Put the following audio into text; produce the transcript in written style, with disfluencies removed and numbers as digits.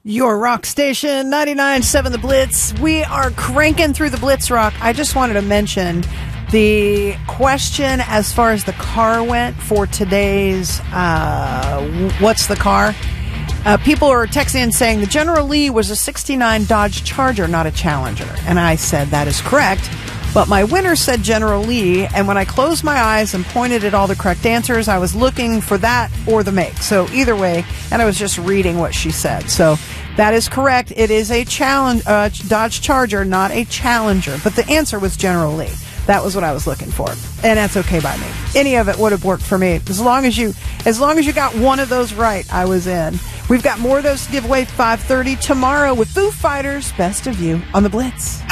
Your rock station, 99.7 The Blitz. We are cranking through the Blitz Rock. I just wanted to mention the question as far as the car went for today's What's the Car? People are texting in saying the General Lee was a 69 Dodge Charger, not a Challenger. And I said that is correct. But my winner said General Lee, and when I closed my eyes and pointed at all the correct answers, I was looking for that or the make. So either way, and I was just reading what she said. So that is correct. It is a Dodge Charger, not a Challenger. But the answer was General Lee. That was what I was looking for. And that's okay by me. Any of it would have worked for me. As long as you got one of those right, I was in. We've got more of those to give away 5:30 tomorrow with Foo Fighters. Best of You on the Blitz.